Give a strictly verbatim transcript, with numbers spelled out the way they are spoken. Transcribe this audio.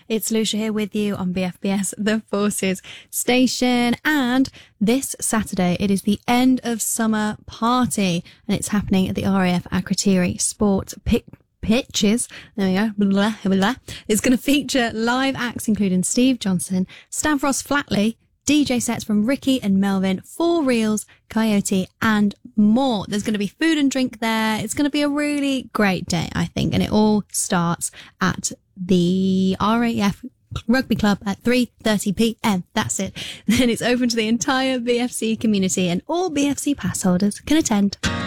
It's Lucia here with you on B F B S The Forces station. And this Saturday, it is the end of summer party and it's happening at the R A F Akrotiri Sport Pic Pitches. There we go. Blah, blah, blah. It's going to feature live acts including Steve Johnson, Stavros Flatley, D J sets from Ricky and Melvin, Four Reels, Coyote, and more. There's going to be food and drink there. It's going to be a really great day, I think. And it all starts at the R A F Rugby Club at three thirty p m. That's it. Then it's open to the entire B F C community and all B F C pass holders can attend.